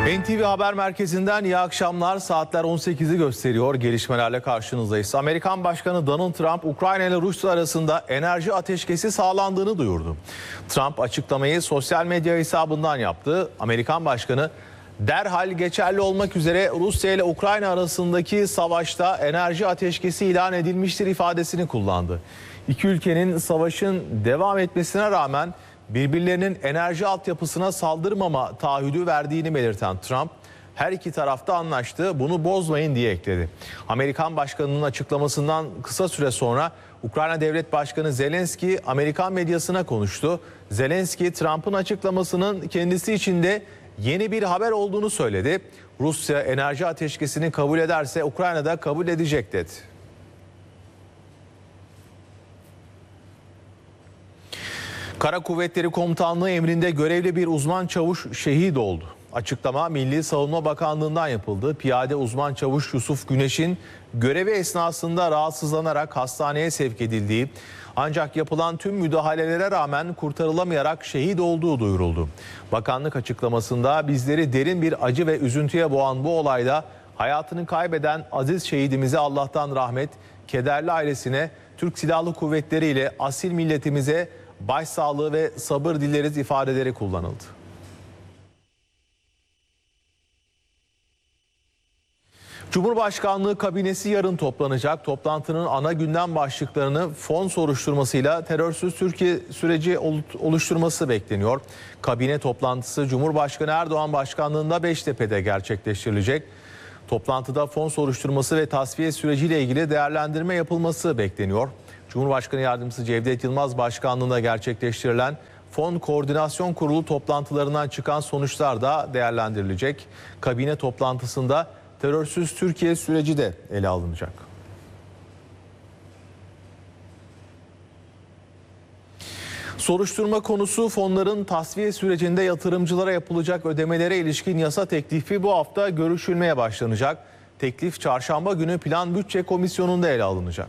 NTV Haber Merkezi'nden iyi akşamlar. Saatler 18'i gösteriyor. Gelişmelerle karşınızdayız. Amerikan Başkanı Donald Trump, Ukrayna ile Rusya arasında enerji ateşkesi sağlandığını duyurdu. Trump açıklamayı sosyal medya hesabından yaptı. Amerikan Başkanı derhal geçerli olmak üzere Rusya ile Ukrayna arasındaki savaşta enerji ateşkesi ilan edilmiştir ifadesini kullandı. İki ülkenin savaşın devam etmesine rağmen birbirlerinin enerji altyapısına saldırmama taahhüdü verdiğini belirten Trump, her iki tarafta anlaştı, bunu bozmayın diye ekledi. Amerikan Başkanı'nın açıklamasından kısa süre sonra Ukrayna Devlet Başkanı Zelenski Amerikan medyasına konuştu. Zelenski, Trump'ın açıklamasının kendisi için de yeni bir haber olduğunu söyledi. Rusya enerji ateşkesini kabul ederse Ukrayna da kabul edecek dedi. Kara Kuvvetleri Komutanlığı emrinde görevli bir uzman çavuş şehit oldu. Açıklama Milli Savunma Bakanlığı'ndan yapıldı. Piyade uzman çavuş Yusuf Güneş'in görevi esnasında rahatsızlanarak hastaneye sevk edildiği, ancak yapılan tüm müdahalelere rağmen kurtarılamayarak şehit olduğu duyuruldu. Bakanlık açıklamasında bizleri derin bir acı ve üzüntüye boğan bu olayda hayatını kaybeden aziz şehidimize Allah'tan rahmet, kederli ailesine, Türk Silahlı Kuvvetleri ile asil milletimize başsağlığı ve sabır dileriz ifadeleri kullanıldı. Cumhurbaşkanlığı kabinesi yarın toplanacak. Toplantının ana gündem başlıklarını fon soruşturmasıyla terörsüz Türkiye süreci oluşturması bekleniyor. Kabine toplantısı Cumhurbaşkanı Erdoğan başkanlığında Beştepe'de gerçekleştirilecek. Toplantıda fon soruşturması ve tasfiye süreciyle ilgili değerlendirme yapılması bekleniyor. Cumhurbaşkanı Yardımcısı Cevdet Yılmaz başkanlığında gerçekleştirilen Fon Koordinasyon Kurulu toplantılarından çıkan sonuçlar da değerlendirilecek. Kabine toplantısında terörsüz Türkiye süreci de ele alınacak. Soruşturma konusu fonların tasfiye sürecinde yatırımcılara yapılacak ödemelere ilişkin yasa teklifi bu hafta görüşülmeye başlanacak. Teklif çarşamba günü Plan Bütçe Komisyonu'nda ele alınacak.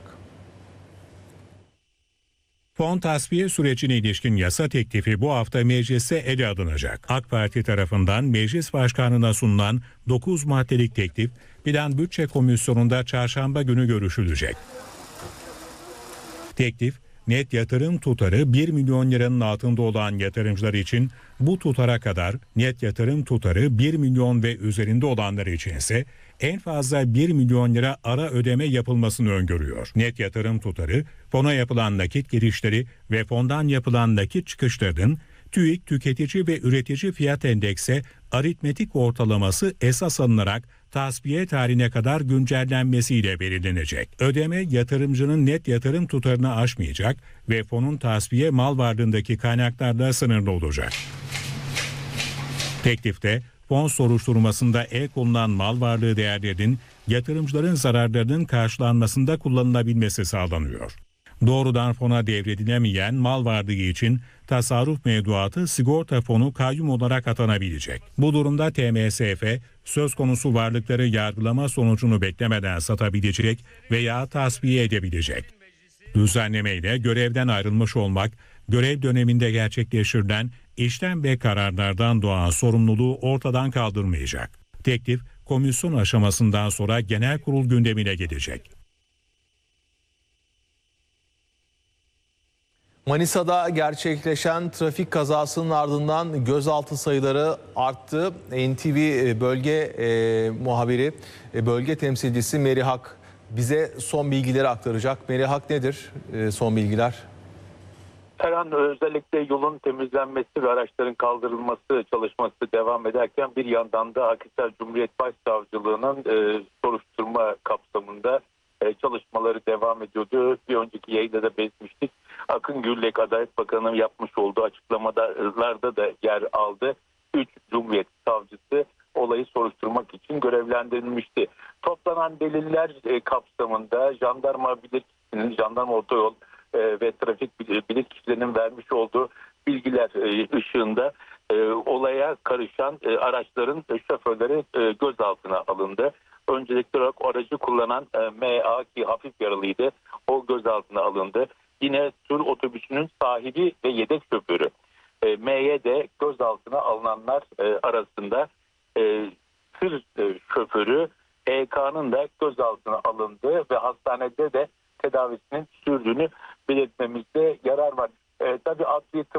Fon tasfiye sürecine ilişkin yasa teklifi bu hafta mecliste ele alınacak. AK Parti tarafından meclis başkanına sunulan 9 maddelik teklif Plan Bütçe Komisyonu'nda çarşamba günü görüşülecek. Teklif, net yatırım tutarı 1 milyon liranın altında olan yatırımcılar için bu tutara kadar, net yatırım tutarı 1 milyon ve üzerinde olanlar için ise en fazla 1 milyon lira ara ödeme yapılmasını öngörüyor. Net yatırım tutarı, fona yapılan nakit girişleri ve fondan yapılan nakit çıkışlarının TÜİK Tüketici ve Üretici Fiyat Endeksi aritmetik ortalaması esas alınarak tasfiye tarihine kadar güncellenmesiyle belirlenecek. Ödeme yatırımcının net yatırım tutarını aşmayacak ve fonun tasfiye mal varlığındaki kaynaklarla sınırlı olacak. Teklifte fon soruşturmasında el konulan mal varlığı değerlerinin yatırımcıların zararlarının karşılanmasında kullanılabilmesi sağlanıyor. Doğrudan fona devredilemeyen mal varlığı için tasarruf mevduatı sigorta fonu kayyum olarak atanabilecek. Bu durumda TMSF söz konusu varlıkları yargılama sonucunu beklemeden satabilecek veya tasfiye edebilecek. Düzenlemeyle görevden ayrılmış olmak, görev döneminde gerçekleştirilen işlem ve kararlardan doğan sorumluluğu ortadan kaldırmayacak. Teklif komisyon aşamasından sonra genel kurul gündemine gelecek. Manisa'da gerçekleşen trafik kazasının ardından gözaltı sayıları arttı. NTV bölge muhabiri, bölge temsilcisi Meri Hak bize son bilgileri aktaracak. Meri Hak, nedir son bilgiler? Erhan, özellikle yolun temizlenmesi ve araçların kaldırılması çalışması devam ederken bir yandan da Akhisar Cumhuriyet Başsavcılığı'nın soruşturma kapsamında çalışmaları devam ediyordu. Bir önceki yayında da belirtmiştik. Akın Gürlek Adalet Bakanı'nın yapmış olduğu açıklamalarda da yer aldı. 3 Cumhuriyet Savcısı olayı soruşturmak için görevlendirilmişti. Toplanan deliller kapsamında jandarma bilirkişisinin, jandarma otoyol ve trafik bilirkişilerinin vermiş olduğu bilgiler ışığında olaya karışan araçların şoförleri gözaltına alındı. Öncelikli olarak aracı kullanan MA, ki hafif yaralıydı, o gözaltına alındı. Yine tur otobüsünün sahibi ve yedek şoförü M'ye de gözaltına alınanlar arasında. tır şoförü EK'nın da gözaltına alındığı ve hastanede de tedavisinin sürdüğünü belirtmemizde yarar var. Tabii adli tıp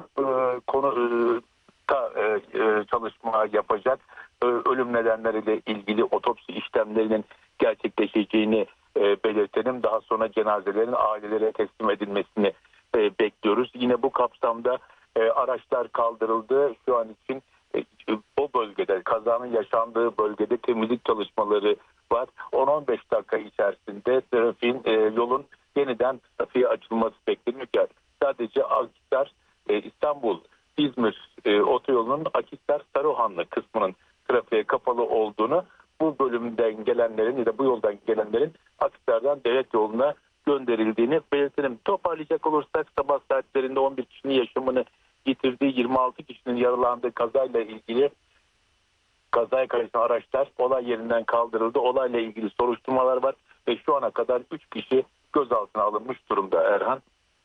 çalışma yapacak. Ölüm nedenleriyle ilgili otopsi işlemlerinin gerçekleşeceğini belirtelim. Daha sonra cenazelerin ailelere teslim edilmesini bekliyoruz. Yine bu kapsamda araçlar kaldırıldı. Şu an için o bölgede, kazanın yaşandığı bölgede temizlik çalışmaları var. 10-15 dakika içerisinde yolun yeniden trafiğe açılması bekleniyor. Yani sadece Akhisar, İstanbul, İzmir otoyolunun Akhisar-Saruhanlı kısmının trafiğe kapalı olduğunu, bu bölümden gelenlerin ya da bu yoldan gelenlerin Akhisar'dan devlet yoluna gönderildiğini belirtelim. Toparlayacak olursak sabah saatlerinde 11 kişinin yaşamını yitirdiği, 26 kişinin yaralandığı kazayla ilgili kazaya karışan araçlar olay yerinden kaldırıldı. Olayla ilgili soruşturmalar var ve şu ana kadar 3 kişi gözaltına alınmış durumda Erhan.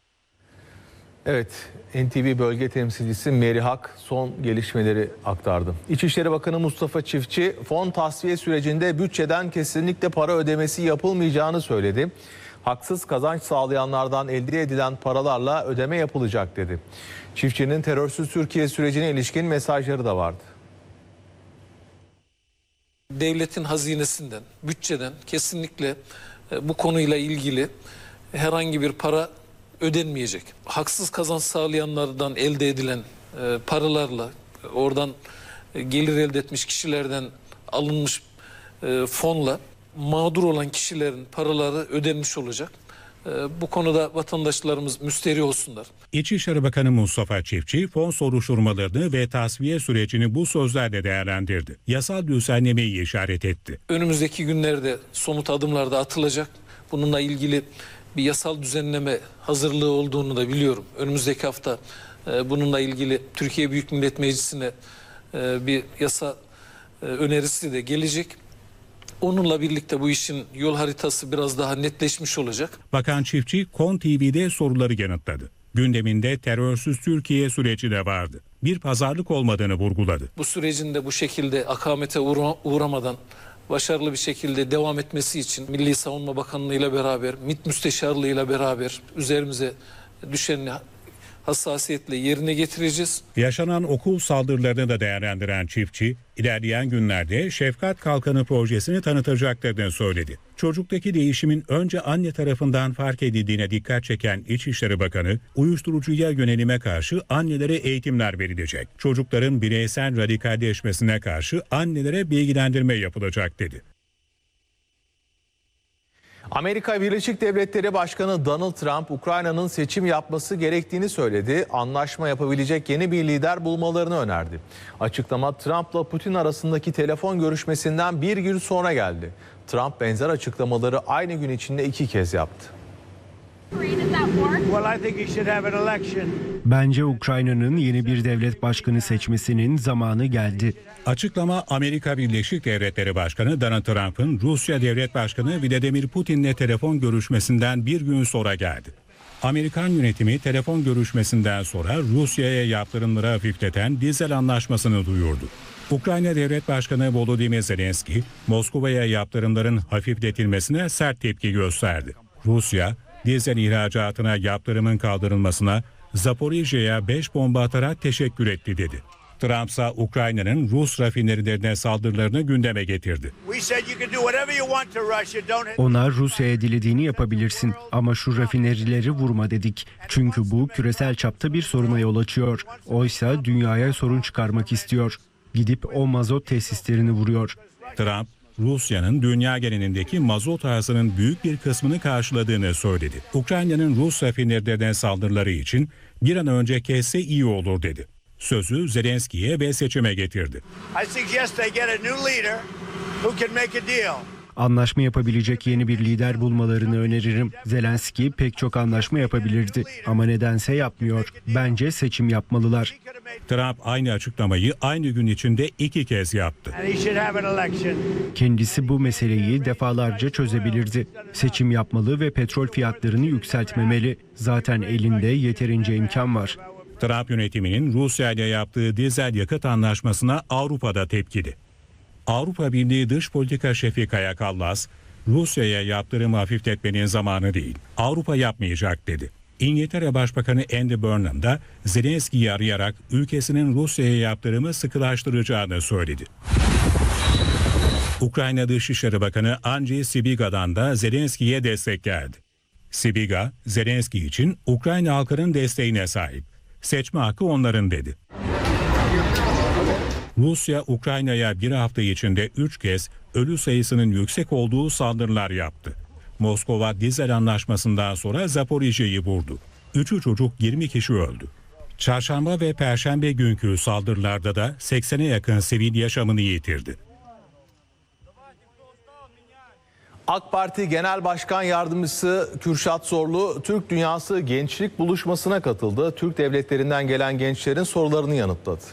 Evet, NTV bölge temsilcisi Meri Hak son gelişmeleri aktardı. İçişleri Bakanı Mustafa Çiftçi, fon tasfiye sürecinde bütçeden kesinlikle para ödemesi yapılmayacağını söyledi. Haksız kazanç sağlayanlardan elde edilen paralarla ödeme yapılacak dedi. Çiftçinin terörsüz Türkiye sürecine ilişkin mesajları da vardı. Devletin hazinesinden, bütçeden kesinlikle bu konuyla ilgili herhangi bir para ödenmeyecek. Haksız kazanç sağlayanlardan elde edilen paralarla, oradan gelir elde etmiş kişilerden alınmış fonla mağdur olan kişilerin paraları ödenmiş olacak. Bu konuda vatandaşlarımız müsterih olsunlar. İçişleri Bakanı Mustafa Çiftçi fon soruşturmalarını ve tasfiye sürecini bu sözlerle değerlendirdi. Yasal düzenlemeyi işaret etti. Önümüzdeki günlerde somut adımlar da atılacak. Bununla ilgili bir yasal düzenleme hazırlığı olduğunu da biliyorum. Önümüzdeki hafta bununla ilgili Türkiye Büyük Millet Meclisi'ne bir yasa önerisi de gelecek. Onunla birlikte bu işin yol haritası biraz daha netleşmiş olacak. Bakan Çiftçi, KON TV'de soruları yanıtladı. Gündeminde terörsüz Türkiye süreci de vardı. Bir pazarlık olmadığını vurguladı. Bu sürecin de bu şekilde akamete uğramadan başarılı bir şekilde devam etmesi için Milli Savunma Bakanlığı ile beraber, MİT Müsteşarlığı ile beraber üzerimize düşen hassasiyetle yerine getireceğiz. Yaşanan okul saldırılarını da değerlendiren Çiftçi, ilerleyen günlerde Şefkat Kalkanı projesini tanıtacaklarını söyledi. Çocuktaki değişimin önce anne tarafından fark edildiğine dikkat çeken İçişleri Bakanı, uyuşturucuya yönelime karşı annelere eğitimler verilecek. Çocukların bireysel radikalleşmesine karşı annelere bilgilendirme yapılacak dedi. Amerika Birleşik Devletleri Başkanı Donald Trump, Ukrayna'nın seçim yapması gerektiğini söyledi. Anlaşma yapabilecek yeni bir lider bulmalarını önerdi. Açıklama Trump'la Putin arasındaki telefon görüşmesinden bir gün sonra geldi. Trump benzer açıklamaları aynı gün içinde 2 kez yaptı. Bence Ukrayna'nın yeni bir devlet başkanı seçmesinin zamanı geldi. Açıklama Amerika Birleşik Devletleri Başkanı Donald Trump'ın Rusya Devlet Başkanı Vladimir Putin'le telefon görüşmesinden bir gün sonra geldi. Amerikan yönetimi telefon görüşmesinden sonra Rusya'ya yaptırımları hafifleten dizel anlaşmasını duyurdu. Ukrayna Devlet Başkanı Volodymyr Zelenski, Moskova'ya yaptırımların hafifletilmesine sert tepki gösterdi. Rusya, dizel ihracatına yaptırımın kaldırılmasına Zaporijya'ya 5 bomba atarak teşekkür etti dedi. Trump ise Ukrayna'nın Rus rafinerilerine saldırılarını gündeme getirdi. Ona Rusya'ya dilediğini yapabilirsin ama şu rafinerileri vurma dedik. Çünkü bu küresel çapta bir soruna yol açıyor. Oysa dünyaya sorun çıkarmak istiyor. Gidip o mazot tesislerini vuruyor. Trump, Rusya'nın dünya genelindeki mazot arzının büyük bir kısmını karşıladığını söyledi. Ukrayna'nın Rus rafinerilerine saldırıları için bir an önce kesse iyi olur dedi. Sözü Zelenski'ye ve seçime getirdi. Anlaşma yapabilecek yeni bir lider bulmalarını öneririm. Zelenski pek çok anlaşma yapabilirdi ama nedense yapmıyor. Bence seçim yapmalılar. Trump aynı açıklamayı aynı gün içinde 2 kez yaptı. Kendisi bu meseleyi defalarca çözebilirdi. Seçim yapmalı ve petrol fiyatlarını yükseltmemeli. Zaten elinde yeterince imkan var. Trump yönetiminin Rusya ile yaptığı dizel yakıt anlaşmasına Avrupa'da tepkili. Avrupa Birliği Dış Politika Şefi Kaja Kallas, Rusya'ya yaptırımı hafifletmenin zamanı değil, Avrupa yapmayacak dedi. İngiltere Başbakanı Andy Burnham da Zelenski'yi arayarak ülkesinin Rusya'ya yaptırımı sıkılaştıracağını söyledi. Ukrayna Dışişleri Bakanı Andriy Sybiga'dan da Zelenski'ye destek geldi. Sybiga, Zelenski için Ukrayna halkının desteğine sahip. Seçme hakkı onların dedi. Rusya, Ukrayna'ya bir hafta içinde 3 kez ölü sayısının yüksek olduğu saldırılar yaptı. Moskova, Dizel Anlaşması'ndan sonra Zaporijye'yi vurdu. 3'ü çocuk, 20 kişi öldü. Çarşamba ve Perşembe günkü saldırılarda da 80'e yakın sivil yaşamını yitirdi. AK Parti Genel Başkan Yardımcısı Kürşat Zorlu, Türk Dünyası Gençlik Buluşması'na katıldı. Türk devletlerinden gelen gençlerin sorularını yanıtladı.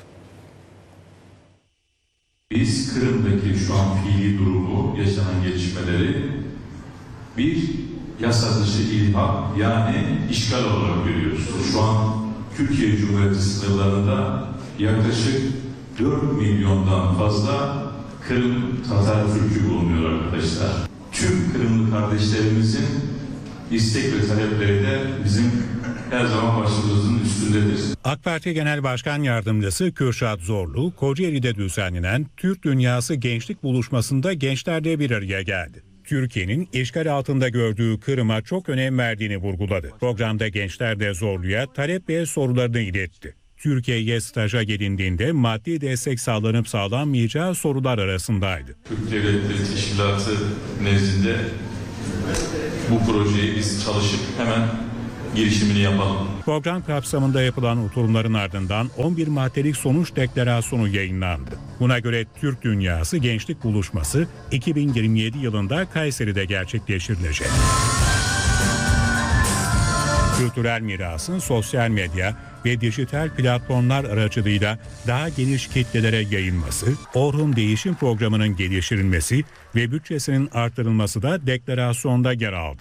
Biz Kırım'daki şu an fiili durumu, yaşanan gelişmeleri bir yasa dışı ilhak, yani işgal olarak görüyoruz. Şu an Türkiye Cumhuriyeti sınırlarında yaklaşık 4 milyondan fazla Kırım Tatar Türk'ü bulunuyor arkadaşlar. Tüm Kırımlı kardeşlerimizin istek ve talepleri de bizim her zaman başımızın üstündedir. AK Parti Genel Başkan Yardımcısı Kürşat Zorlu, Kocaeli'de düzenlenen Türk Dünyası Gençlik Buluşması'nda gençlerle bir araya geldi. Türkiye'nin işgal altında gördüğü Kırım'a çok önem verdiğini vurguladı. Programda gençler de Zorlu'ya talep ve sorularını iletti. Türkiye'ye staja gelindiğinde maddi destek sağlanıp sağlanmayacağı sorular arasındaydı. Türk Devletleri Teşkilatı nezdinde bu projeyi biz çalışıp hemen girişimini yapalım. Program kapsamında yapılan oturumların ardından 11 maddelik sonuç deklarasyonu yayınlandı. Buna göre Türk Dünyası Gençlik Buluşması 2027 yılında Kayseri'de gerçekleştirilecek. Kültürel mirasın sosyal medya ve dijital platformlar aracılığıyla daha geniş kitlelere yayılması, Orhun Değişim Programı'nın geliştirilmesi ve bütçesinin artırılması da deklarasyonda yer aldı.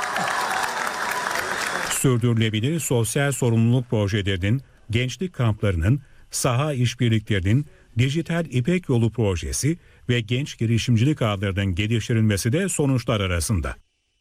Sürdürülebilir sosyal sorumluluk projelerinin, gençlik kamplarının, saha işbirliklerinin, dijital İpek Yolu projesi ve genç girişimcilik ağlarının geliştirilmesi de sonuçlar arasında.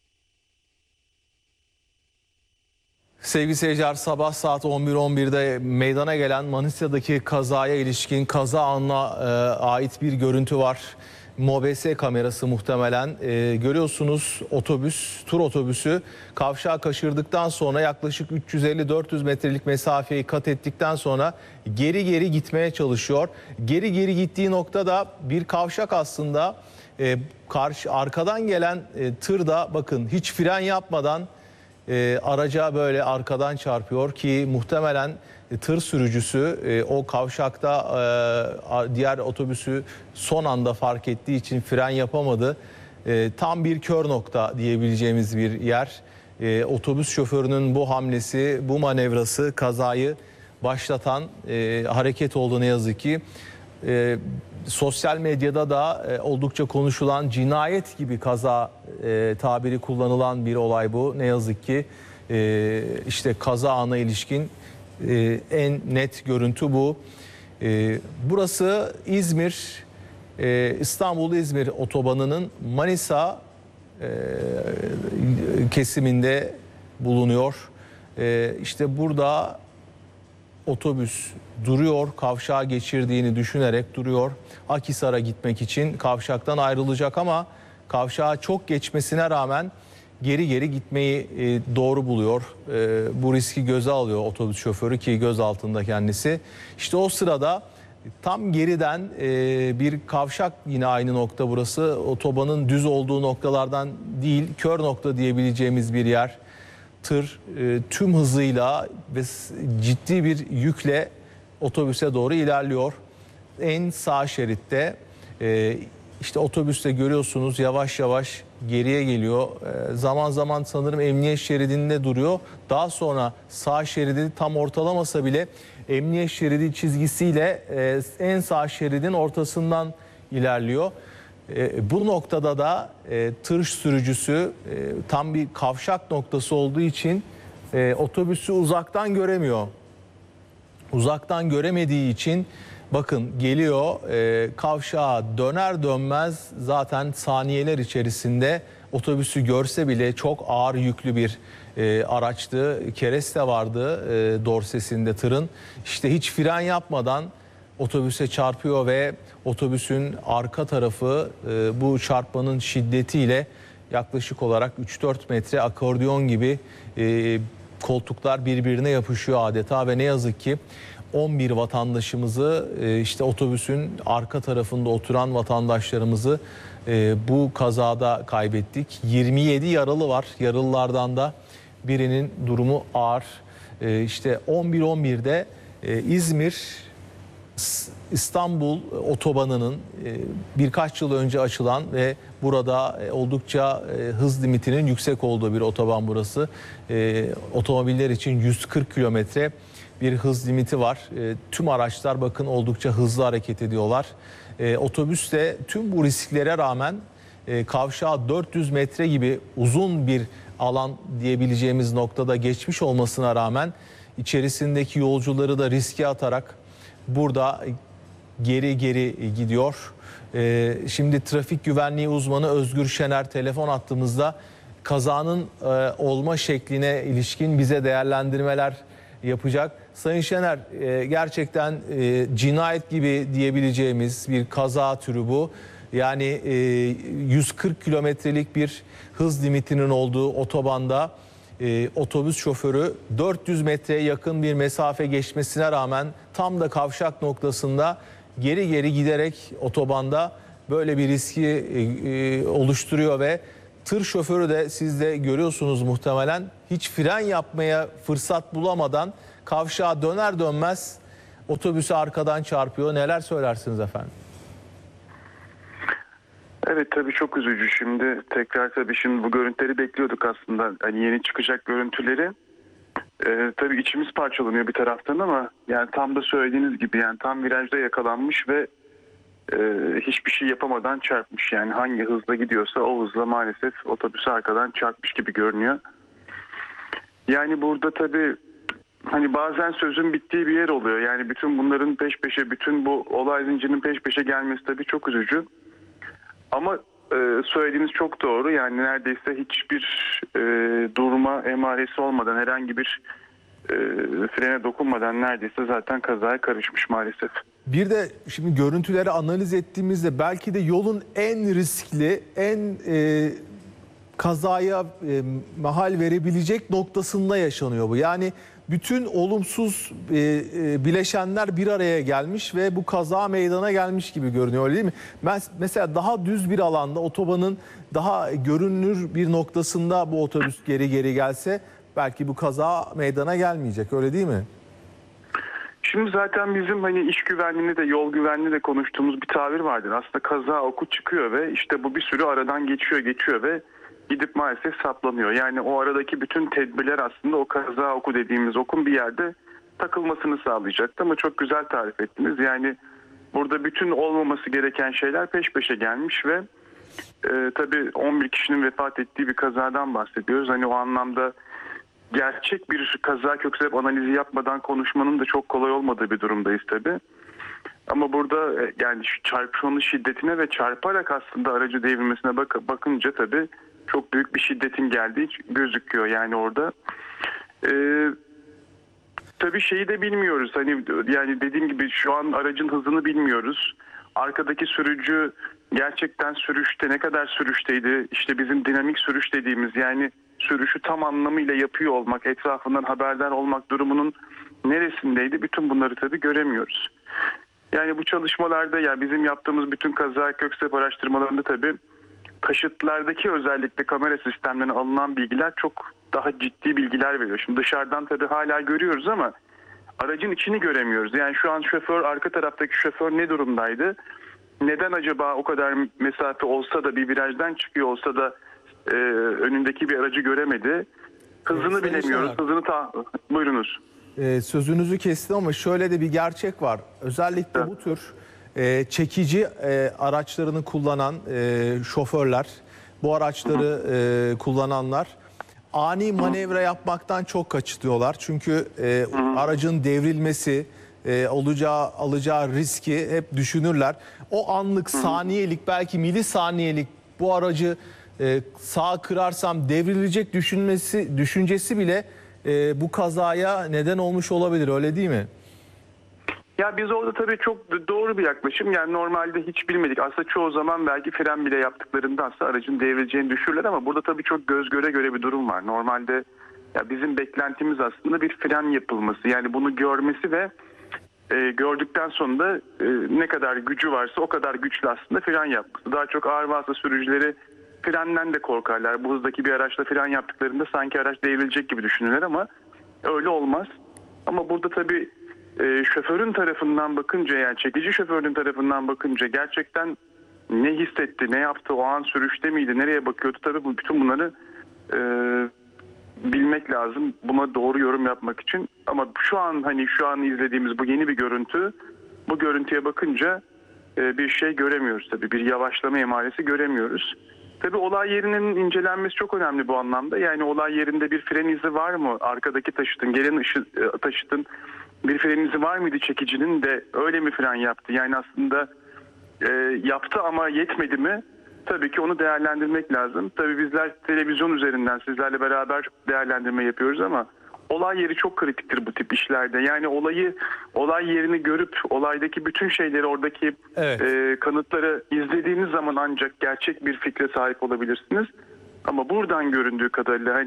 Sevgili seyirciler, sabah saat 11.11'de meydana gelen Manisa'daki kazaya ilişkin kaza anına ait bir görüntü var. MOBS kamerası muhtemelen. Görüyorsunuz tur otobüsü kavşağı kaçırdıktan sonra yaklaşık 350-400 metrelik mesafeyi kat ettikten sonra geri gitmeye çalışıyor. Geri gittiği noktada bir kavşak aslında. Arkadan gelen tır da bakın hiç fren yapmadan araca böyle arkadan çarpıyor ki muhtemelen tır sürücüsü o kavşakta diğer otobüsü son anda fark ettiği için fren yapamadı. Tam bir kör nokta diyebileceğimiz bir yer. Otobüs şoförünün bu hamlesi, bu manevrası kazayı başlatan hareket oldu ne yazık ki. Sosyal medyada da oldukça konuşulan cinayet gibi kaza tabiri kullanılan bir olay bu. Ne yazık ki işte kaza anına ilişkin en net görüntü bu. Burası İzmir, İstanbul-İzmir otobanının Manisa kesiminde bulunuyor. İşte burada otobüs duruyor, kavşağı geçirdiğini düşünerek duruyor. Akhisar'a gitmek için kavşaktan ayrılacak ama kavşağı çok geçmesine rağmen geri gitmeyi doğru buluyor. Bu riski göze alıyor otobüs şoförü ki gözaltında kendisi. İşte o sırada tam geriden bir kavşak, yine aynı nokta burası. Otobanın düz olduğu noktalardan değil, kör nokta diyebileceğimiz bir yer. Tır tüm hızıyla ve ciddi bir yükle otobüse doğru ilerliyor. En sağ şeritte işte otobüste görüyorsunuz yavaş yavaş geriye geliyor. Zaman zaman sanırım emniyet şeridinde duruyor. Daha sonra sağ şeridi tam ortalamasa bile emniyet şeridi çizgisiyle en sağ şeridin ortasından ilerliyor. Bu noktada da tır sürücüsü tam bir kavşak noktası olduğu için otobüsü uzaktan göremiyor. Uzaktan göremediği için Bakın geliyor, kavşağa döner dönmez zaten saniyeler içerisinde otobüsü görse bile çok ağır yüklü bir araçtı. Kereste vardı dorsesinde tırın. İşte hiç fren yapmadan otobüse çarpıyor ve otobüsün arka tarafı bu çarpmanın şiddetiyle yaklaşık olarak 3-4 metre akordeon gibi koltuklar birbirine yapışıyor adeta ve ne yazık ki 11 vatandaşımızı işte otobüsün arka tarafında oturan vatandaşlarımızı bu kazada kaybettik. 27 yaralı var. Yaralılardan da birinin durumu ağır. İşte 11.11'de İzmir İstanbul otobanının birkaç yıl önce açılan ve burada oldukça hız limitinin yüksek olduğu bir otoban burası. Otomobiller için 140 kilometre bir hız limiti var. Tüm araçlar bakın oldukça hızlı hareket ediyorlar. Otobüs de tüm bu risklere rağmen kavşağı 400 metre gibi uzun bir alan diyebileceğimiz noktada geçmiş olmasına rağmen içerisindeki yolcuları da riske atarak burada geri gidiyor. Şimdi trafik güvenliği uzmanı Özgür Şener telefon attığımızda kazanın olma şekline ilişkin bize değerlendirmeler yapacak. Sayın Şener, gerçekten cinayet gibi diyebileceğimiz bir kaza türü bu. Yani 140 kilometrelik bir hız limitinin olduğu otobanda otobüs şoförü 400 metreye yakın bir mesafe geçmesine rağmen tam da kavşak noktasında geri giderek otobanda böyle bir riski oluşturuyor ve tır şoförü de siz de görüyorsunuz muhtemelen hiç fren yapmaya fırsat bulamadan kavşağa döner dönmez otobüsü arkadan çarpıyor. Neler söylersiniz efendim? Evet tabii çok üzücü. Şimdi tekrar şimdi bu görüntüleri bekliyorduk aslında. Hani yeni çıkacak görüntüleri. Tabii içimiz parçalanıyor bir taraftan ama yani tam da söylediğiniz gibi yani tam virajda yakalanmış ve hiçbir şey yapamadan çarpmış. Yani hangi hızla gidiyorsa o hızla maalesef otobüsü arkadan çarpmış gibi görünüyor. Yani burada tabii hani bazen sözün bittiği bir yer oluyor. Yani bütün bunların peş peşe, bütün bu olay zincirinin peş peşe gelmesi tabii çok üzücü. Ama söylediğiniz çok doğru. Yani neredeyse hiçbir durma emaresi olmadan, herhangi bir frene dokunmadan neredeyse zaten kazaya karışmış maalesef. Bir de şimdi görüntüleri analiz ettiğimizde belki de yolun en riskli, en kazaya mahal verebilecek noktasında yaşanıyor bu. Yani bütün olumsuz bileşenler bir araya gelmiş ve bu kaza meydana gelmiş gibi görünüyor, öyle değil mi? Mesela daha düz bir alanda, otobanın daha görünür bir noktasında bu otobüs geri gelse belki bu kaza meydana gelmeyecek, öyle değil mi? Şimdi zaten bizim hani iş güvenliğini de yol güvenliğini de konuştuğumuz bir tabir vardır. Aslında kaza oku çıkıyor ve işte bu bir sürü aradan geçiyor ve gidip maalesef saplanıyor. Yani o aradaki bütün tedbirler aslında o kaza oku dediğimiz okun bir yerde takılmasını sağlayacaktı. Ama çok güzel tarif ettiniz. Yani burada bütün olmaması gereken şeyler peş peşe gelmiş ve tabii 11 kişinin vefat ettiği bir kazadan bahsediyoruz. Hani o anlamda gerçek bir kaza kök sebep analizi yapmadan konuşmanın da çok kolay olmadığı bir durumdayız tabii. Ama burada yani çarpışmanın şiddetine ve çarparak aslında aracı devrilmesine bakınca tabii çok büyük bir şiddetin geldiği gözüküyor yani orada. Tabii şeyi de bilmiyoruz. Hani yani dediğim gibi şu an aracın hızını bilmiyoruz. Arkadaki sürücü gerçekten sürüşte ne kadar sürüşteydi? İşte bizim dinamik sürüş dediğimiz yani sürüşü tam anlamıyla yapıyor olmak, etrafından haberdar olmak durumunun neresindeydi? Bütün bunları tabii göremiyoruz. Yani bu çalışmalarda yani bizim yaptığımız bütün kaza kök sebep araştırmalarında tabii taşıtlardaki özellikle kamera sistemlerine alınan bilgiler çok daha ciddi bilgiler veriyor. Şimdi dışarıdan tabii hala görüyoruz ama aracın içini göremiyoruz. Yani şu an şoför, arka taraftaki şoför ne durumdaydı? Neden acaba o kadar mesafe olsa da bir virajdan çıkıyor olsa da önündeki bir aracı göremedi? Hızını bilemiyoruz. Buyurunuz. Sözünüzü kestim ama şöyle de bir gerçek var. Özellikle bu tür çekici araçlarını kullanan şoförler, bu araçları kullananlar ani manevra yapmaktan çok kaçınıyorlar. Çünkü aracın devrilmesi, alacağı riski hep düşünürler. O anlık, saniyelik, belki milisaniyelik bu aracı sağa kırarsam devrilecek düşüncesi bile bu kazaya neden olmuş olabilir, öyle değil mi? Ya biz orada tabii çok doğru bir yaklaşım. Yani normalde hiç bilmedik. Aslında çoğu zaman belki fren bile yaptıklarında aslında aracın devrileceğini düşünürler ama burada tabii çok göz göre bir durum var. Normalde ya bizim beklentimiz aslında bir fren yapılması. Yani bunu görmesi ve gördükten sonra da ne kadar gücü varsa o kadar güçlü aslında fren yapması. Daha çok ağır vasıta sürücüleri frenden de korkarlar. Bu hızdaki bir araçla fren yaptıklarında sanki araç devrilecek gibi düşünürler ama öyle olmaz. Ama burada tabii şoförün tarafından bakınca, yani çekici şoförün tarafından bakınca gerçekten ne hissetti, ne yaptı, o an sürüşte miydi, nereye bakıyordu, tabii bütün bunları bilmek lazım buna doğru yorum yapmak için. Ama şu an izlediğimiz bu yeni bir görüntü, bu görüntüye bakınca bir şey göremiyoruz tabii, bir yavaşlama emaresi göremiyoruz. Tabii olay yerinin incelenmesi çok önemli bu anlamda. Yani olay yerinde bir fren izi var mı? Arkadaki taşıtın, gelen taşıtın bir fren izi var mıydı çekicinin de öyle mi fren yaptı? Yani aslında yaptı ama yetmedi mi? Tabii ki onu değerlendirmek lazım. Tabii bizler televizyon üzerinden sizlerle beraber değerlendirme yapıyoruz ama olay yeri çok kritiktir bu tip işlerde. Yani olay yerini görüp olaydaki bütün şeyleri, oradaki kanıtları izlediğiniz zaman ancak gerçek bir fikre sahip olabilirsiniz. Ama buradan göründüğü kadarıyla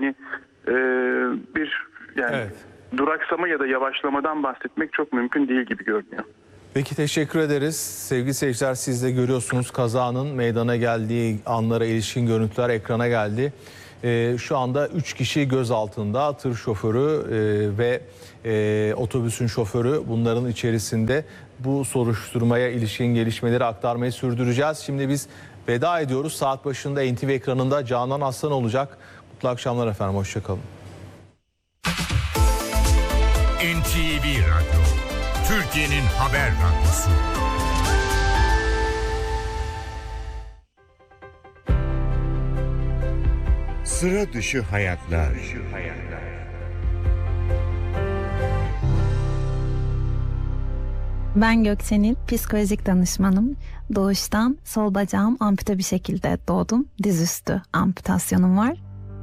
duraksama ya da yavaşlamadan bahsetmek çok mümkün değil gibi görünüyor. Peki, teşekkür ederiz. Sevgili seyirciler, siz de görüyorsunuz kazanın meydana geldiği anlara ilişkin görüntüler ekrana geldi. Şu anda 3 kişi gözaltında, tır şoförü ve otobüsün şoförü bunların içerisinde. Bu soruşturmaya ilişkin gelişmeleri aktarmayı sürdüreceğiz. Şimdi biz veda ediyoruz. Saat başında NTV ekranında Canan Aslan olacak. Mutlu akşamlar efendim, hoşçakalın. NTV Radyo, Türkiye'nin haber radyosu. Sıra dışı hayatlar. Ben Gökçenil, psikolojik danışmanım. Doğuştan sol bacağım ampute bir şekilde doğdum. Dizüstü amputasyonum var.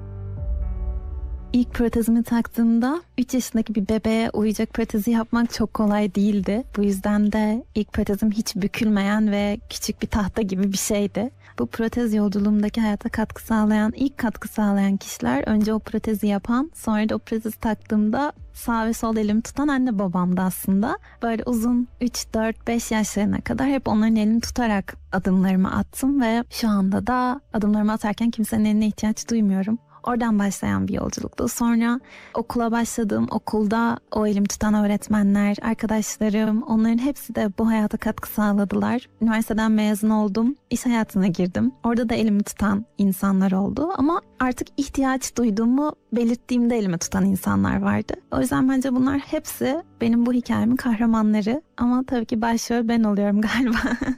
İlk protezimi taktığımda 3 yaşındaki bir bebeğe uyacak protezi yapmak çok kolay değildi. Bu yüzden de ilk protezim hiç bükülmeyen ve küçük bir tahta gibi bir şeydi. Bu protez yolculuğumdaki hayata ilk katkı sağlayan kişiler önce o protezi yapan, sonra da o protezi taktığımda sağ ve sol elimi tutan anne babamdı aslında. Böyle uzun 3, 4, 5 yaşlarına kadar hep onların elini tutarak adımlarımı attım ve şu anda da adımlarımı atarken kimsenin eline ihtiyaç duymuyorum. Oradan başlayan bir yolculuktu. Sonra okula başladım. Okulda o elimi tutan öğretmenler, arkadaşlarım, onların hepsi de bu hayata katkı sağladılar. Üniversiteden mezun oldum. İş hayatına girdim. Orada da elimi tutan insanlar oldu. Ama artık ihtiyaç duyduğumu belirttiğimde elimi tutan insanlar vardı. O yüzden bence bunlar hepsi benim bu hikayemin kahramanları. Ama tabii ki başrol ben oluyorum galiba.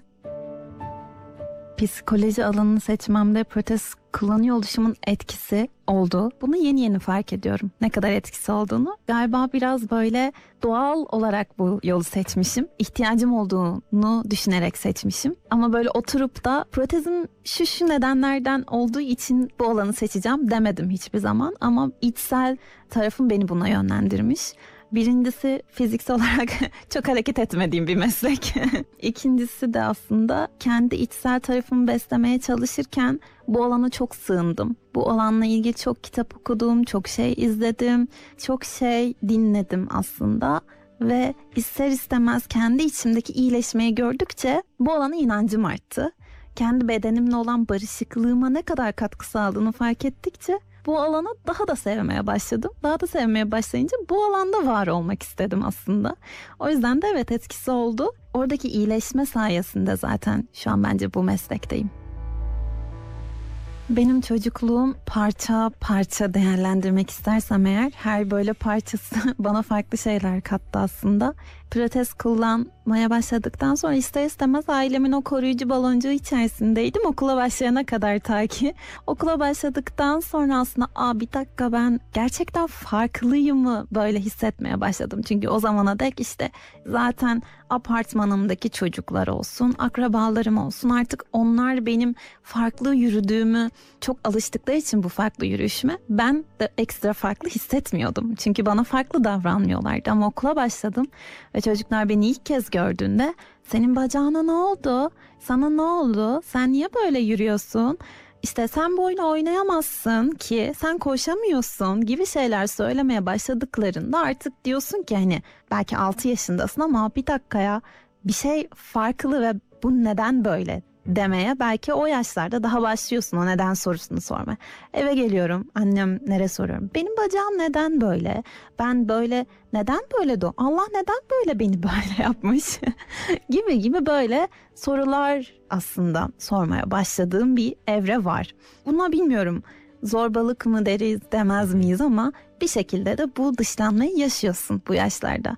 Psikoloji alanını seçmemde protez kullanıyor oluşumun etkisi oldu. Bunu yeni fark ediyorum. Ne kadar etkisi olduğunu. Galiba biraz böyle doğal olarak bu yolu seçmişim. İhtiyacım olduğunu düşünerek seçmişim. Ama böyle oturup da protezim şu nedenlerden olduğu için bu alanı seçeceğim demedim hiçbir zaman. Ama içsel tarafım beni buna yönlendirmiş. Birincisi fiziksel olarak çok hareket etmediğim bir meslek. İkincisi de aslında kendi içsel tarafımı beslemeye çalışırken bu alana çok sığındım. Bu alanla ilgili çok kitap okudum, çok şey izledim, çok şey dinledim aslında. Ve ister istemez kendi içimdeki iyileşmeyi gördükçe bu alana inancım arttı. Kendi bedenimle olan barışıklığıma ne kadar katkı sağladığını fark ettikçe bu alanı daha da sevmeye başladım. Daha da sevmeye başlayınca bu alanda var olmak istedim aslında. O yüzden de evet, etkisi oldu. Oradaki iyileşme sayesinde zaten şu an bence bu meslekteyim. Benim çocukluğum parça parça değerlendirmek istersem eğer her böyle parçası bana farklı şeyler kattı aslında. Pilates kullanmaya başladıktan sonra ister istemez ailemin o koruyucu baloncuğu içerisindeydim okula başlayana kadar ta ki. Okula başladıktan sonra aslında bir dakika ben gerçekten farklıyımı böyle hissetmeye başladım. Çünkü o zamana dek işte zaten apartmanımdaki çocuklar olsun, akrabalarım olsun artık onlar benim farklı yürüdüğümü çok alıştıkları için bu farklı yürüyüşüme ben de ekstra farklı hissetmiyordum. Çünkü bana farklı davranmıyorlardı ama okula başladım ve çocuklar beni ilk kez gördüğünde senin bacağına ne oldu? Sana ne oldu? Sen niye böyle yürüyorsun? İşte sen bu oyunu oynayamazsın ki, sen koşamıyorsun gibi şeyler söylemeye başladıklarında artık diyorsun ki hani belki 6 yaşındasın ama bir dakika ya bir şey farklı ve bu neden böyle demeye belki o yaşlarda daha başlıyorsun o neden sorusunu sormaya. Eve geliyorum annemlere soruyorum. Benim bacağım neden böyle? Ben böyle neden böyle Allah neden böyle beni böyle yapmış? gibi böyle sorular aslında sormaya başladığım bir evre var. Buna bilmiyorum zorbalık mı deriz demez miyiz ama bir şekilde de bu dışlanmayı yaşıyorsun bu yaşlarda.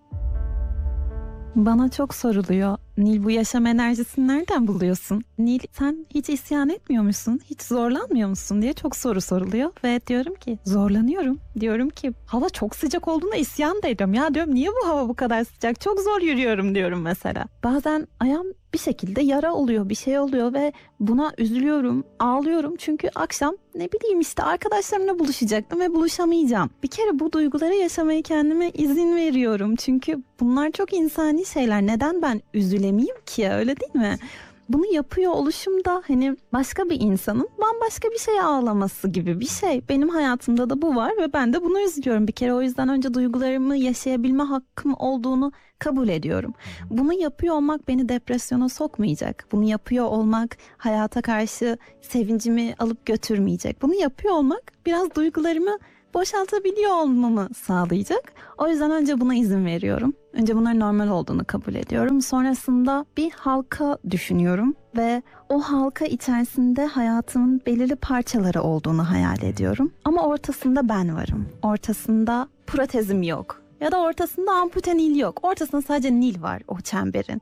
Bana çok soruluyor. Nil bu yaşam enerjisini nereden buluyorsun? Nil sen hiç isyan etmiyor musun? Hiç zorlanmıyor musun diye çok soru soruluyor. Ve diyorum ki zorlanıyorum. Diyorum ki hava çok sıcak olduğunda isyan da ediyorum. Ya diyorum niye bu hava bu kadar sıcak? Çok zor yürüyorum diyorum mesela. Bazen ayağım bir şekilde yara oluyor, bir şey oluyor ve buna üzülüyorum, ağlıyorum. Çünkü akşam ne bileyim işte arkadaşlarımla buluşacaktım ve buluşamayacağım. Bir kere bu duyguları yaşamaya kendime izin veriyorum. Çünkü bunlar çok insani şeyler. Neden ben üzülemeyeyim ki öyle değil mi? Bunu yapıyor oluşum da hani başka bir insanın bambaşka bir şeye ağlaması gibi bir şey. Benim hayatımda da bu var ve ben de bunu üzülüyorum. Bir kere o yüzden önce duygularımı yaşayabilme hakkım olduğunu kabul ediyorum. Bunu yapıyor olmak beni depresyona sokmayacak. Bunu yapıyor olmak hayata karşı sevincimi alıp götürmeyecek. Bunu yapıyor olmak biraz duygularımı boşaltabiliyor olmamı sağlayacak. O yüzden önce buna izin veriyorum. Önce bunların normal olduğunu kabul ediyorum. Sonrasında bir halka düşünüyorum ve o halka içerisinde hayatımın belirli parçaları olduğunu hayal ediyorum. Ama ortasında ben varım. Ortasında protezim yok. Ya da ortasında ampute Nil yok. Ortasında sadece Nil var o çemberin.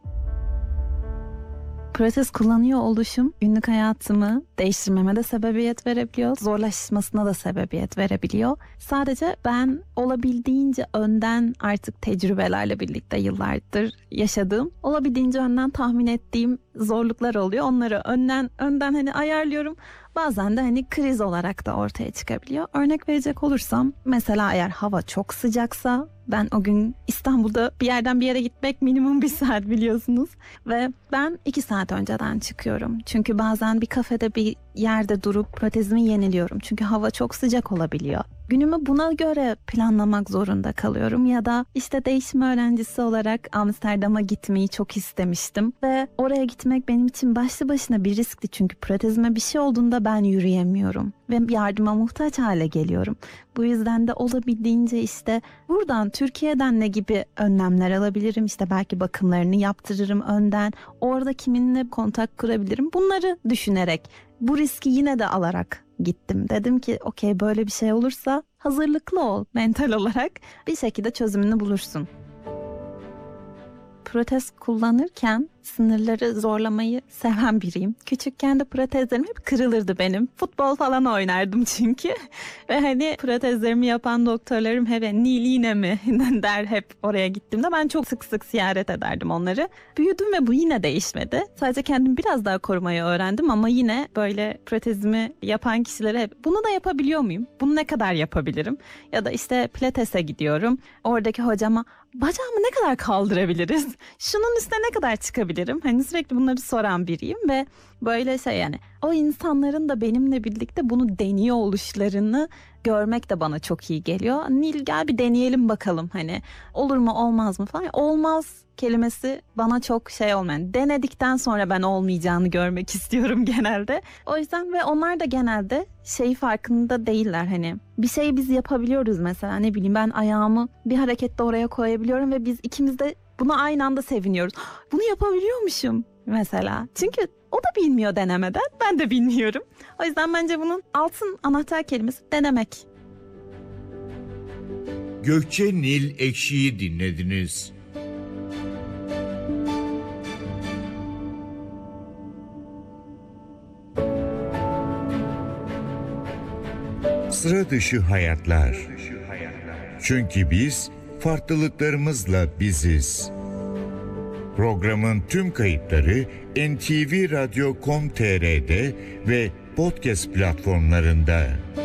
Protez kullanıyor oluşum günlük hayatımı değiştirmeme de sebebiyet verebiliyor. Zorlaşmasına da sebebiyet verebiliyor. Sadece ben olabildiğince önden artık tecrübelerle birlikte yıllardır yaşadığım, olabildiğince önden tahmin ettiğim zorluklar oluyor. Onları önden hani ayarlıyorum. Bazen de hani kriz olarak da ortaya çıkabiliyor. Örnek verecek olursam mesela eğer hava çok sıcaksa ben o gün İstanbul'da bir yerden bir yere gitmek minimum 1 saat biliyorsunuz. Ve ben 2 saat önceden çıkıyorum. Çünkü bazen bir kafede bir yerde durup protezimi yeniliyorum. Çünkü hava çok sıcak olabiliyor. Günümü buna göre planlamak zorunda kalıyorum ya da işte değişim öğrencisi olarak Amsterdam'a gitmeyi çok istemiştim ve oraya gitmek benim için başlı başına bir riskti çünkü protezime bir şey olduğunda ben yürüyemiyorum ve yardıma muhtaç hale geliyorum. Bu yüzden de olabildiğince işte buradan Türkiye'den ne gibi önlemler alabilirim, işte belki bakımlarını yaptırırım önden, orada kiminle kontak kurabilirim, bunları düşünerek bu riski yine de alarak gittim. Dedim ki okey böyle bir şey olursa hazırlıklı ol mental olarak, bir şekilde çözümünü bulursun. Protez kullanırken sınırları zorlamayı seven biriyim. Küçükken de protezlerim hep kırılırdı benim. Futbol falan oynardım çünkü. Ve hani protezlerimi yapan doktorlarım hep Nil yine mi der hep oraya gittiğimde. Ben çok sık sık ziyaret ederdim onları. Büyüdüm ve bu yine değişmedi. Sadece kendimi biraz daha korumayı öğrendim ama yine böyle protezimi yapan kişilere hep bunu da yapabiliyor muyum? Bunu ne kadar yapabilirim? Ya da işte pilatese gidiyorum. Oradaki hocama bacağımı ne kadar kaldırabiliriz? Şunun üstüne ne kadar çıkabilirim? Hani sürekli bunları soran biriyim ve böyle yani o insanların da benimle birlikte bunu deniyor oluşlarını görmek de bana çok iyi geliyor. Nil gel bir deneyelim bakalım hani olur mu olmaz mı falan. Olmaz kelimesi bana çok olmayan. Denedikten sonra ben olmayacağını görmek istiyorum genelde. O yüzden ve onlar da genelde farkında değiller hani. Bir şeyi biz yapabiliyoruz mesela ne bileyim ben ayağımı bir harekette oraya koyabiliyorum ve biz ikimiz de buna aynı anda seviniyoruz. Bunu yapabiliyormuşum mesela. Çünkü O da bilmiyor denemeden, ben de bilmiyorum. O yüzden bence bunun altın anahtar kelimesi denemek. Gökçe Nil Ekşi'yi dinlediniz. Sıra dışı hayatlar. Çünkü biz farklılıklarımızla biziz. Programın tüm kayıtları NTV Radyo.com.tr'de ve podcast platformlarında.